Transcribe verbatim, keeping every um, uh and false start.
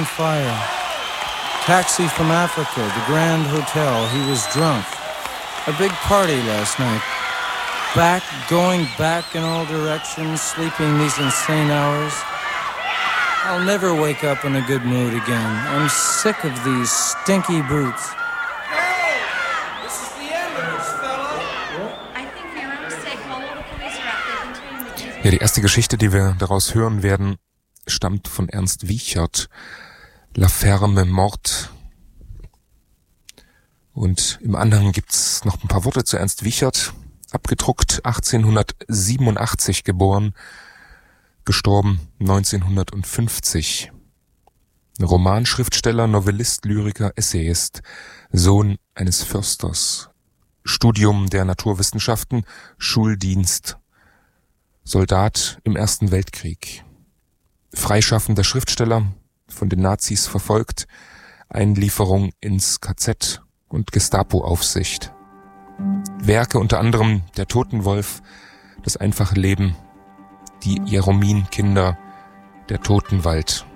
on fire. Taxi from Africa, the Grand Hotel. He was drunk. A big party last night. Back, going back in all directions, sleeping these insane hours. I'll never wake up in a good mood again. I'm sick of these stinky brutes. Hey! This is the ambulance, fella! I think you're on mistake. All the police are out there continuing. Ja, die erste Geschichte, die wir daraus hören werden, stammt von Ernst Wiechert. La Ferme Mort. Und im Anhang gibt's noch ein paar Worte zu Ernst Wiechert. Abgedruckt, achtzehnhundertsiebenundachtzig geboren, gestorben neunzehnhundertfünfzig. Romanschriftsteller, Novellist, Lyriker, Essayist, Sohn eines Försters. Studium der Naturwissenschaften, Schuldienst. Soldat im Ersten Weltkrieg. Freischaffender Schriftsteller, von den Nazis verfolgt, Einlieferung ins K Z und Gestapo-Aufsicht. Werke unter anderem Der Totenwolf, Das einfache Leben, Die Jeromin-Kinder, Der Totenwald.